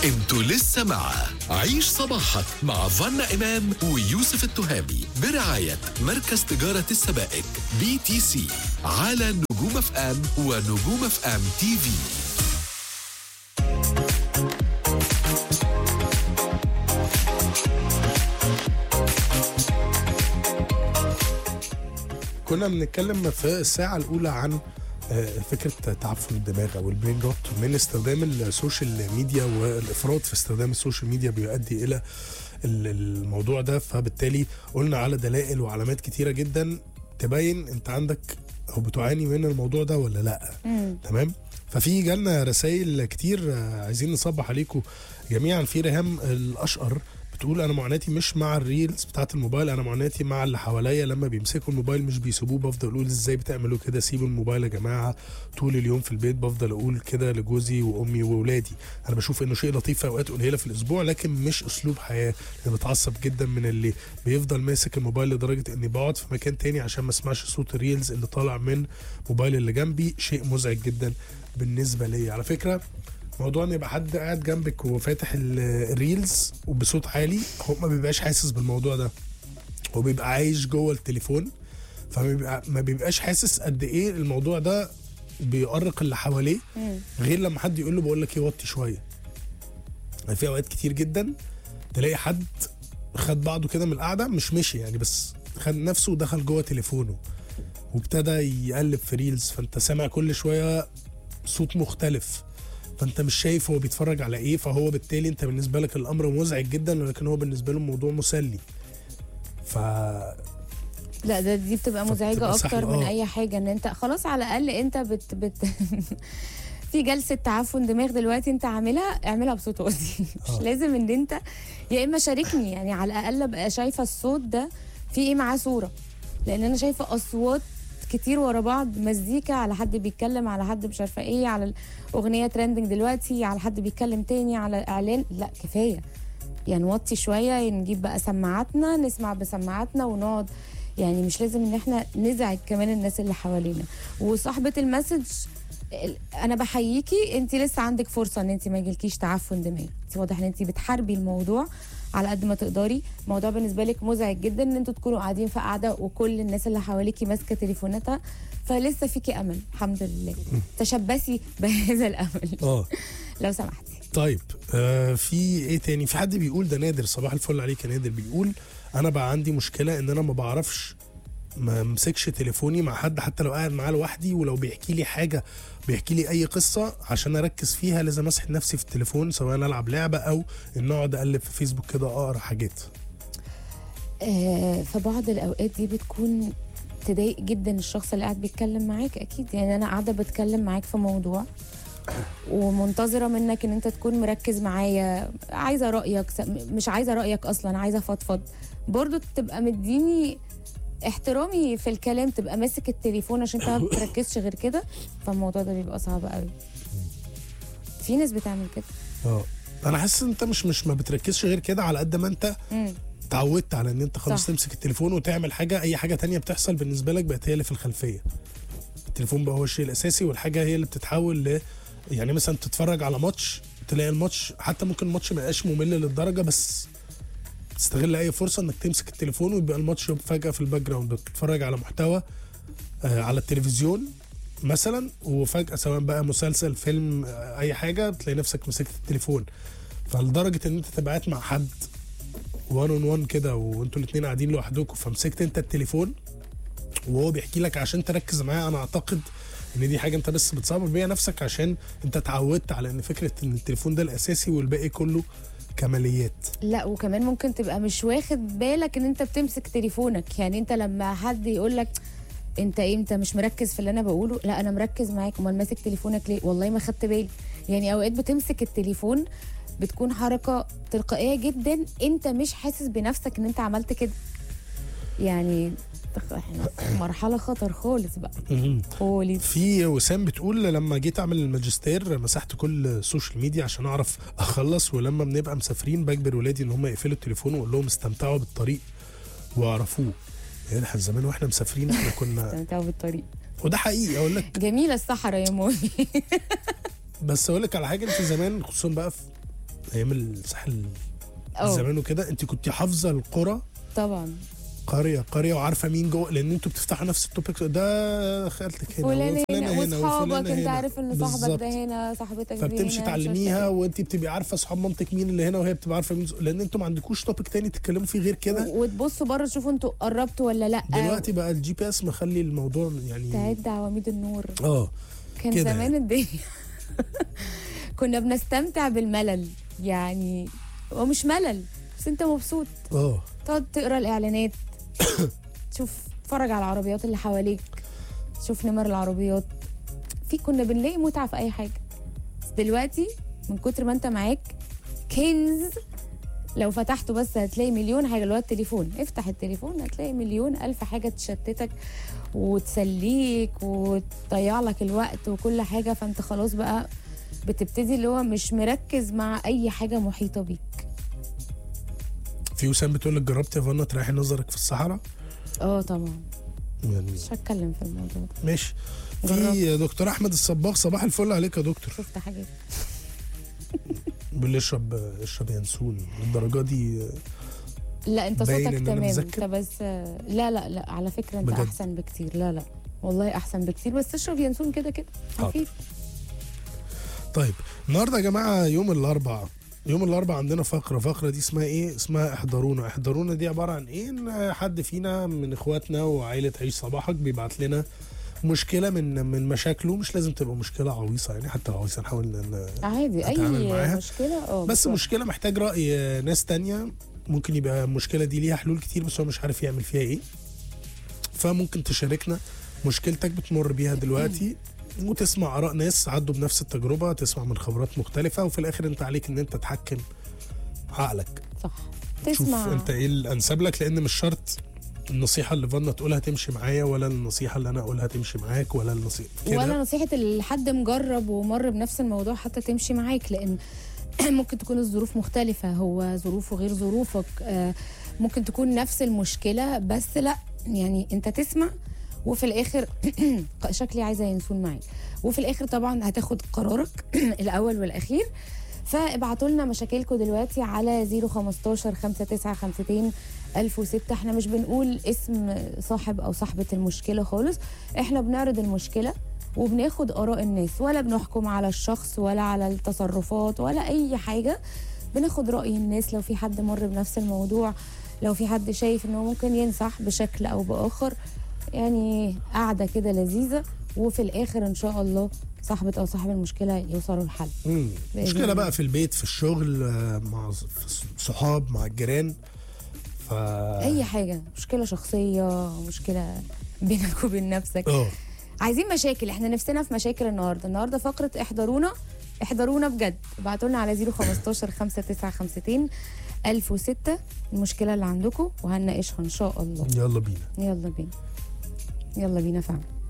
انتوا لسه مع عيش صباحك مع فانا إمام ويوسف التهامي برعاية مركز تجارة السبائك BTC على نجوم اف ام ونجوم اف ام تي في. كنا بنتكلم في الساعة الأولى عن فكرة تعفن الدماغ أو البرين روت من استخدام السوشيال ميديا، والإفراط في استخدام السوشيال ميديا بيؤدي إلى الموضوع ده. فبالتالي قلنا على دلائل وعلامات كتيرة جدا تبين أنت عندك أو بتعاني من الموضوع ده ولا لأ. تمام. ففي جالنا رسائل كتير، عايزين نصبح عليكم جميعا. في ريهام الأشقر بتقول انا معاناتي مش مع الريلز بتاعت الموبايل، انا معاناتي مع اللي حواليا لما بيمسكوا الموبايل مش بيسيبوه. بفضل اقول ازاي بتعملوا كده، سيبوا الموبايل يا جماعه. طول اليوم في البيت بفضل اقول كده لجوزي وامي واولادي. انا بشوف انه شيء لطيف في اوقات قليله في الاسبوع، لكن مش اسلوب حياه. انا بتعصب جدا من اللي بيفضل ماسك الموبايل لدرجه اني بقعد في مكان تاني عشان ما اسمعش صوت الريلز اللي طالع من موبايل اللي جنبي. شيء مزعج جدا بالنسبه لي. على فكره موضوع ان يبقى حد قاعد جنبك وفاتح الريلز وبصوت عالي، هو ما بيبقاش حاسس بالموضوع ده، هو بيبقى عايش جوه التليفون، فما بيبقاش حاسس قد ايه الموضوع ده بيؤرق اللي حواليه، غير لما حد يقول له بقول لك ايه وطي شويه. يعني في اوقات كتير جدا تلاقي حد خد بعضه كده من القعده، مش مشي يعني، بس خد نفسه ودخل جوه تليفونه وابتدى يقلب في ريلز، فانت سامع كل شويه صوت مختلف، فانت مش شايف هو بيتفرج على ايه. فهو بالتالي انت بالنسبه لك الامر مزعج جدا، ولكن هو بالنسبه له الموضوع مسلي. لا دي بتبقى مزعجه اكتر من اي حاجه. ان انت خلاص على الاقل انت في جلسه تعفن دماغ دلوقتي انت اعملها بصوت واطي. مش لازم ان انت يا اما شاركني، يعني على الاقل ابقى شايفه الصوت ده في ايه معاه صوره، لان انا شايفه اصوات كتير ورا بعض، مزيكا على حد بيتكلم على حد مش عارفه ايه، على الاغنيه ترندنج دلوقتي، على حد بيتكلم تاني، على اعلان. لا كفايه يعني، نوطي شويه، نجيب بقى سماعاتنا نسمع بسماعاتنا ونقعد. يعني مش لازم ان احنا نزعج كمان الناس اللي حوالينا. وصاحبه المسج انا بحييكي، انت لسه عندك فرصه ان انت ما يجيلكيش تعفن دماغ. انت واضح ان انت بتحاربي الموضوع على قد ما تقدري. الموضوع بالنسبه لك مزعج جدا ان انتوا تكونوا قاعدين في قاعده وكل الناس اللي حواليكي ماسكه تليفوناتها، فلسه فيكي امل الحمد لله. تشبثي بهذا الامل لو سمحتي. طيب في ايه تاني؟ في حد بيقول، ده نادر، صباح الفل عليك يا نادر، بيقول انا بقى عندي مشكله ان انا ما بعرفش ما امسكش تليفوني مع حد، حتى لو قاعد معاه لوحدي، ولو بيحكي لي حاجه، بيحكي لي اي قصه عشان اركز فيها لازم اسحب نفسي في التليفون، سواء العب لعبه او ان اقعد اقلب في فيسبوك كده اقرا حاجات. فبعض الاوقات دي بتكون تضايق جدا الشخص اللي قاعد بيتكلم معاك. اكيد يعني انا قاعده بتكلم معاك في موضوع ومنتظره منك ان انت تكون مركز معايا، عايزه رايك، مش عايزه رايك اصلا، عايزه افضفض. برضو تبقى مديني احترامي في الكلام، تبقى ماسك التليفون عشان انت ما بتركزش غير كده. فالموضوع ده بيبقى صعب قوي. في ناس بتعمل كده. انا حاسس ان انت مش ما بتركزش غير كده، على قد ما انت اتعودت على ان انت خلاص تمسك التليفون وتعمل حاجه، اي حاجه تانية بتحصل بالنسبه لك بقت هي اللي في الخلفيه. التليفون بقى هو الشيء الاساسي، والحاجه هي اللي بتتحول يعني مثلا تتفرج على ماتش، تلاقي الماتش حتى ممكن الماتش ما يبقاش ممل للدرجه، بس تستغل اي فرصه انك تمسك التليفون ويبقى الماتش فجاه في الباك جراوند، تتفرج على محتوى على التلفزيون مثلا، وفجاه سواء بقى مسلسل فيلم اي حاجه، بتلاقي نفسك مسكت التليفون. فلدرجه ان انت تبقى قاعد مع حد 1 on 1 كده وانتوا الاثنين قاعدين لوحدكم، فمسكت انت التليفون وهو بيحكي لك عشان تركز معاه. انا اعتقد ان دي حاجه انت بس بتصابر بيها نفسك، عشان انت اتعودت على ان فكره ان التليفون ده الاساسي والباقي كله كماليات. لا وكمان ممكن تبقى مش واخد بالك ان انت بتمسك تليفونك. يعني انت لما حد يقول لك انت ايه، انت مش مركز في اللي انا بقوله، لا انا مركز معاك، امال ماسك تليفونك ليه؟ والله ما خدت بالي. يعني اوقات بتمسك التليفون بتكون حركه تلقائيه جدا، انت مش حاسس بنفسك ان انت عملت كده. يعني احنا في مرحله خطر خالص بقى خالص. في وسام بتقول لما جيت اعمل الماجستير مسحت كل السوشيال ميديا عشان اعرف اخلص، ولما بنبقى مسافرين بجبر ولادي ان هم يقفلوا التليفون واقول لهم استمتعوا بالطريق واعرفوه. يعني احنا زمان واحنا مسافرين احنا كنا استمتعوا بالطريق، وده حقيقي. اقول لك جميله الصحراء يا مامي. بس اقول لك على حاجه، انت زمان خصوصا بقى في ايام الساحل اه زمان وكده، انت كنت حافظه القرى طبعا، قريه وعارفه مين جوه، لان انتوا بتفتحوا نفس التوبيك ده، خالتك هنا فلان وفلانة هنا واصحابك، وفلانة انت هنا. عارف ان صاحبك بالظبط. ده هنا، صاحبتك دي فبتمشي هنا، تعلميها وانت بتبقي عارفه اصحاب مامتك مين اللي هنا، وهي بتبقى عارفه مين، لان انتوا ما عندكوش توبيك تاني تتكلموا فيه غير كده. وتبصوا بره تشوفوا انتوا قربتوا ولا لا. دلوقتي بقى الجي بي اس مخلي الموضوع يعني تعد عواميد النور. كان كده زمان يعني. الدنيا كنا بنستمتع بالملل، يعني هو مش ملل بس انت مبسوط، تقعد تقرا الاعلانات تتفرج على العربيات اللي حواليك، تشوف نمر العربيات، كنا بنلاقي متعه في اي حاجه. بس دلوقتي من كتر ما انت معاك كنز، لو فتحته بس هتلاقي مليون حاجه. اللي هو التليفون، افتح التليفون هتلاقي مليون الف حاجه تشتتك وتسليك وتضيع لك الوقت وكل حاجه. فانت خلاص بقى بتبتدي اللي هو مش مركز مع اي حاجه محيطه بيك. في وسام بتقول لك جربت يا فانا تريحي نظرك في الصحراء؟ طبعا، يعني مش هتكلم في الموضوع ده. ماشي. في دكتور احمد الصباغ، صباح الفل عليك يا دكتور. شفت حاجات بيقول لي اشرب ينسون الدرجه دي. لا انت صوتك باين إن أنا تمام، مذكر. انت بس لا على فكره انت بجد. احسن بكتير. لا والله احسن بكتير، بس اشرب ينسون كده خفيف. طيب النهارده يا جماعه يوم الاربعاء عندنا فقره دي اسمها ايه؟ اسمها احضرونا دي عباره عن ايه؟ ان حد فينا من اخواتنا وعائله عيش صباحك بيبعت لنا مشكله من مشاكله، مش لازم تبقى مشكله عويصه يعني، حتى لو عويصه نحاول عادي نتعامل اي معاها. مشكله بس مشكله محتاج راي ناس تانية، ممكن يبقى المشكله دي ليها حلول كتير بس هو مش عارف يعمل فيها ايه. فممكن تشاركنا مشكلتك بتمر بيها دلوقتي، وتسمع اراء ناس عدوا بنفس التجربه، تسمع من خبرات مختلفه، وفي الاخر انت عليك ان انت تحكم عقلك، صح، شوف تسمع انت ايه الانسب لك، لان مش شرط النصيحه اللي فانا تقولها تمشي معايا، ولا النصيحه اللي انا اقولها تمشي معاك، ولا النصيحه كده، ولا نصيحه الحد مجرب ومر بنفس الموضوع حتى تمشي معاك، لان ممكن تكون الظروف مختلفه، هو ظروفه غير ظروفك. ممكن تكون نفس المشكله بس لا، يعني انت تسمع وفي الاخر شكلي عايزه ينسون معاك، وفي الاخر طبعا هتاخد قرارك الاول والاخير. فابعتوا لنا مشاكلكم دلوقتي على 015 5952 1006. احنا مش بنقول اسم صاحب او صاحبه المشكله خالص، احنا بنعرض المشكله وبناخد اراء الناس، ولا بنحكم على الشخص ولا على التصرفات ولا اي حاجه. بناخد راي الناس، لو في حد مر بنفس الموضوع، لو في حد شايف انه ممكن ينصح بشكل او باخر، يعني قاعده كده لذيذه، وفي الاخر ان شاء الله صاحبة او صاحب المشكله يوصلوا لحل. مشكله بقى في البيت، في الشغل، مع صحاب، مع الجيران، اي حاجه، مشكله شخصيه، مشكله بينك وبين نفسك. عايزين مشاكل، احنا نفسنا في مشاكل النهارده فقره احضرونا بجد. ابعتوا لنا على 015 5952 1006 المشكله اللي عندكم وهنناقشها ان شاء الله. يلا بينا يلا بينا فعلا.